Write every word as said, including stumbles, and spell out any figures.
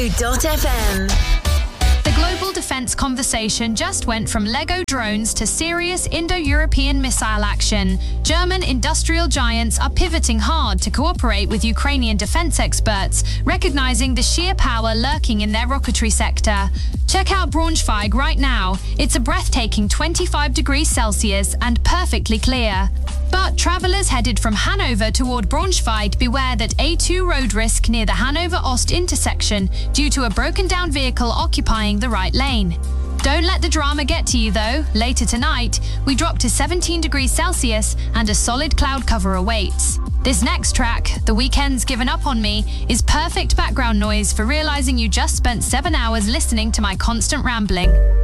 Blue dot F M. The global defense conversation just went from Lego drones to serious Indo-European missile action. German industrial giants are pivoting hard to cooperate with Ukrainian defense experts, recognizing the sheer power lurking in their rocketry sector. Check out Braunschweig right now. It's a breathtaking twenty-five degrees Celsius and perfectly clear. But travelers headed from Hanover toward Braunschweig beware that A two road risk near the Hanover-Ost intersection due to a broken-down vehicle occupying the right lane. Don't let the drama get to you though. Later tonight, we drop to seventeen degrees Celsius and a solid cloud cover awaits. This next track, The Weeknd's Given Up on Me, is perfect background noise for realizing you just spent seven hours listening to my constant rambling.